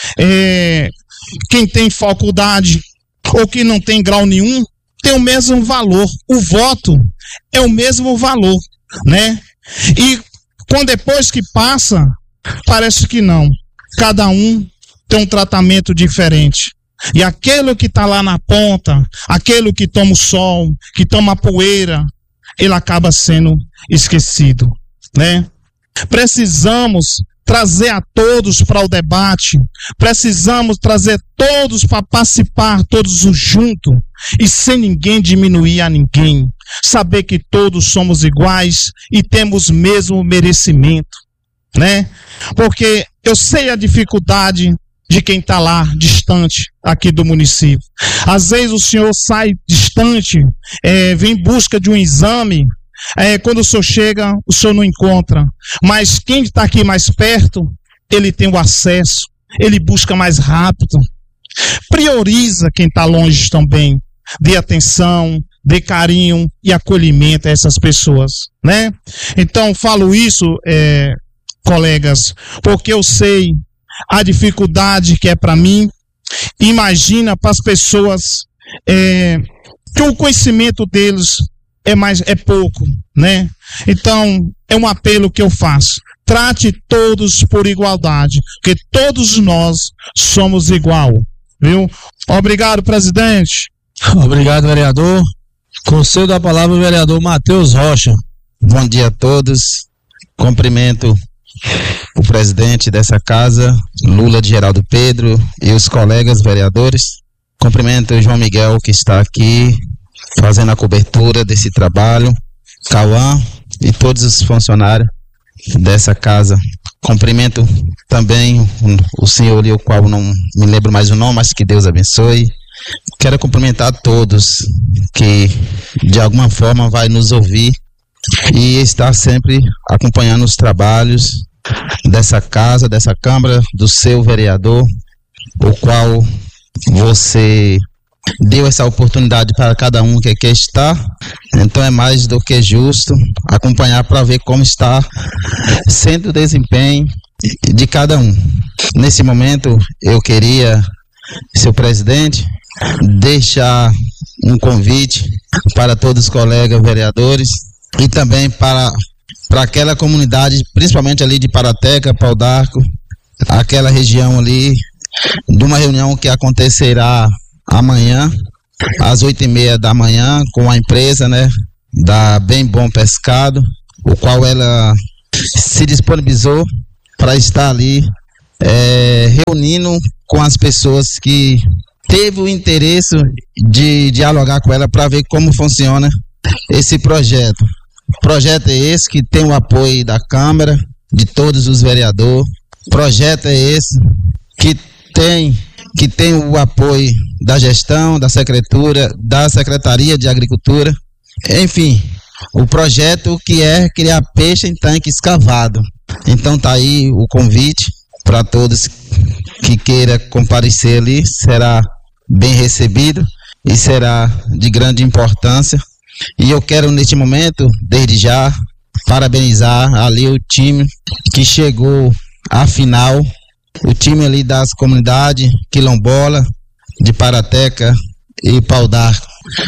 é, quem tem faculdade ou que não tem grau nenhum, tem o mesmo valor. O voto é o mesmo valor, né? E quando depois que passa, parece que não. Cada um tem um tratamento diferente. E aquele que está lá na ponta, aquele que toma o sol, que toma a poeira, ele acaba sendo esquecido, né? Precisamos trazer a todos para o debate, precisamos trazer todos para participar, todos juntos, e sem ninguém diminuir a ninguém, saber que todos somos iguais e temos o mesmo merecimento, né? Porque eu sei a dificuldade de quem está lá, distante aqui do município. Às vezes o senhor sai distante, é, vem em busca de um exame, é, quando o senhor chega, o senhor não encontra. Mas quem está aqui mais perto, ele tem o acesso, ele busca mais rápido. Prioriza quem está longe também. Dê atenção, dê carinho e acolhimento a essas pessoas, né? Então, falo isso, é, colegas, porque eu sei a dificuldade que é para mim. Imagina para as pessoas é, que o conhecimento deles é, mais, é pouco, né? Então, é um apelo que eu faço. Trate todos por igualdade, porque todos nós somos igual, viu? Obrigado, presidente. Obrigado, vereador. Concedo a palavra ao vereador Matheus Rocha. Bom dia a todos. Cumprimento o presidente dessa casa, Lula de Geraldo Pedro, e os colegas vereadores. Cumprimento o João Miguel, que está aqui fazendo a cobertura desse trabalho, Cauã e todos os funcionários dessa casa. Cumprimento também o, o senhor ali, o qual não me lembro mais o nome, mas que Deus abençoe. Quero cumprimentar a todos que de alguma forma vai nos ouvir e está sempre acompanhando os trabalhos dessa casa, dessa Câmara, do seu vereador, o qual você deu essa oportunidade para cada um que aqui está. Então é mais do que justo acompanhar para ver como está sendo o desempenho de cada um. Nesse momento eu queria, seu presidente, deixar um convite para todos os colegas vereadores e também para, para aquela comunidade, principalmente ali de Parateca, Pau d'Arco, aquela região ali, de uma reunião que acontecerá amanhã, às oito e meia da manhã, com a empresa, né, da Bem Bom Pescado, o qual ela se disponibilizou para estar ali é, reunindo com as pessoas que teve o interesse de dialogar com ela para ver como funciona esse projeto. Projeto é esse que tem o apoio da Câmara, de todos os vereadores. Projeto é esse que tem, que tem o apoio da gestão, da secretaria, da Secretaria de Agricultura. Enfim, o projeto que é criar peixe em tanque escavado. Então tá aí o convite para todos que queira comparecer ali, será bem recebido e será de grande importância. E eu quero neste momento, desde já, parabenizar ali o time que chegou à final, o time ali das comunidades quilombola, de Parateca e Pau d'Arco.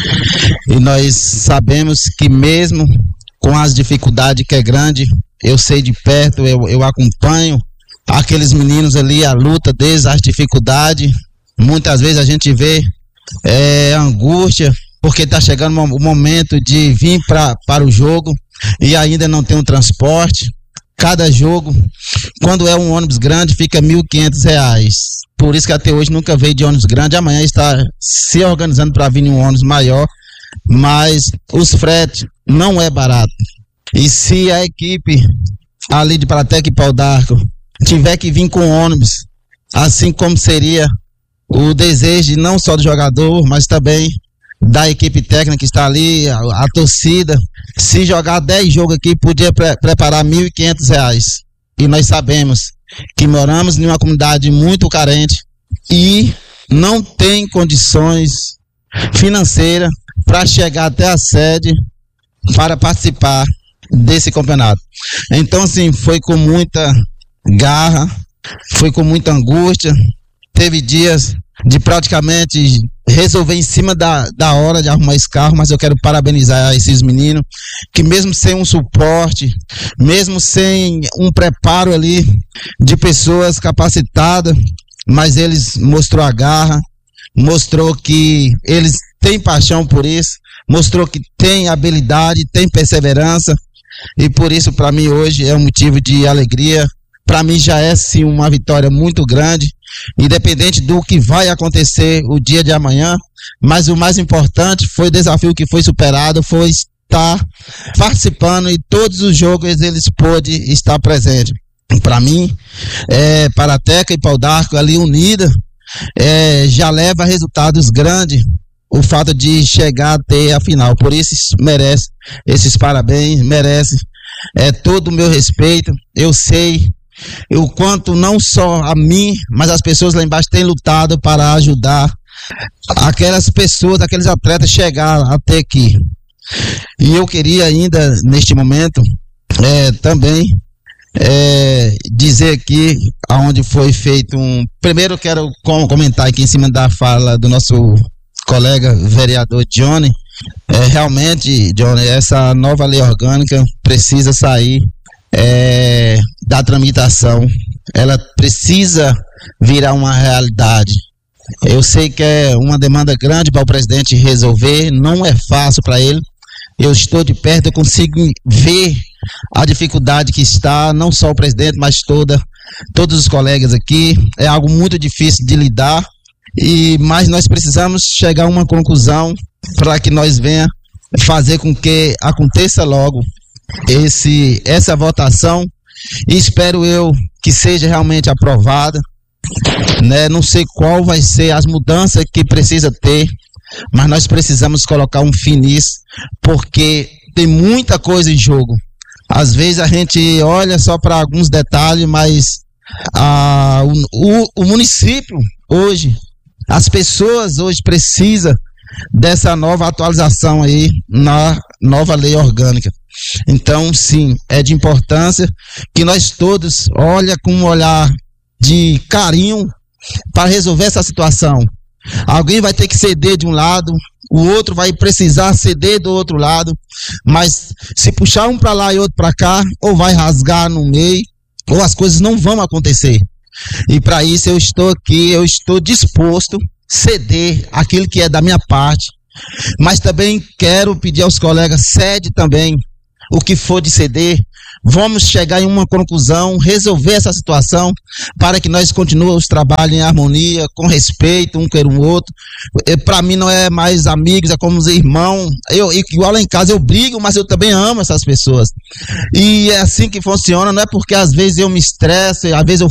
E nós sabemos que mesmo com as dificuldades que é grande, eu sei de perto, eu, eu acompanho aqueles meninos ali, a luta deles, as dificuldades. Muitas vezes a gente vê é, angústia, porque está chegando o momento de vir pra, para o jogo e ainda não tem um transporte. Cada jogo, quando é um ônibus grande, fica mil e quinhentos reais. Por isso que até hoje nunca veio de ônibus grande. Amanhã está se organizando para vir um ônibus maior, mas os fretes não é barato. E se a equipe ali de Parateca e Pau d'Arco tiver que vir com ônibus, assim como seria o desejo não só do jogador, mas também da equipe técnica que está ali, a, a torcida, se jogar dez jogos aqui, podia pre- preparar mil e quinhentos reais. E nós sabemos que moramos em uma comunidade muito carente e não tem condições financeiras para chegar até a sede para participar desse campeonato. Então, assim, foi com muita garra, foi com muita angústia. Teve dias de praticamente resolver em cima da, da hora de arrumar esse carro, mas eu quero parabenizar esses meninos que mesmo sem um suporte, mesmo sem um preparo ali de pessoas capacitadas, mas eles mostrou a garra, mostrou que eles têm paixão por isso, mostrou que tem habilidade, tem perseverança, e por isso para mim hoje é um motivo de alegria. Para mim já é sim uma vitória muito grande, independente do que vai acontecer o dia de amanhã, mas o mais importante foi o desafio que foi superado, foi estar participando e todos os jogos eles pôde estar presente. para mim, é, para a Teca e Pau d'Arco ali unida, é, já leva resultados grandes o fato de chegar até a final. Por isso merece esses parabéns, merece é, todo o meu respeito. Eu sei o quanto não só a mim, mas as pessoas lá embaixo têm lutado para ajudar aquelas pessoas, aqueles atletas chegar até aqui. E eu queria ainda, neste momento, é, também é, dizer aqui aonde foi feito um... Primeiro eu quero comentar aqui em cima da fala do nosso colega vereador Johnny. É, realmente, Johnny, essa nova lei orgânica precisa sair é, da tramitação. Ela precisa virar uma realidade. Eu sei que é uma demanda grande para o presidente resolver, não é fácil para ele. Eu estou de perto, eu consigo ver a dificuldade que está, não só o presidente, mas toda, todos os colegas aqui. É algo muito difícil de lidar, e, mas nós precisamos chegar a uma conclusão para que nós venha fazer com que aconteça logo esse, essa votação, e espero eu que seja realmente aprovada. Né? Não sei qual vai ser as mudanças que precisa ter, mas nós precisamos colocar um fim nisso, porque tem muita coisa em jogo. Às vezes a gente olha só para alguns detalhes, mas ah, o, o, o município hoje, as pessoas hoje precisam dessa nova atualização aí na nova lei orgânica. Então, sim, é de importância que nós todos olhem com um olhar de carinho para resolver essa situação. Alguém vai ter que ceder de um lado, o outro vai precisar ceder do outro lado, mas se puxar um para lá e outro para cá, ou vai rasgar no meio, ou as coisas não vão acontecer. E para isso eu estou aqui, eu estou disposto a ceder aquilo que é da minha parte, mas também quero pedir aos colegas, cede também o que for de ceder. Vamos chegar em uma conclusão, resolver essa situação, para que nós continuemos os trabalhos em harmonia, com respeito um com o outro. Para mim não é mais amigos, é como irmão. Eu, igual lá em casa eu brigo, mas eu também amo essas pessoas. E é assim que funciona, não é porque às vezes eu me estresso, às vezes eu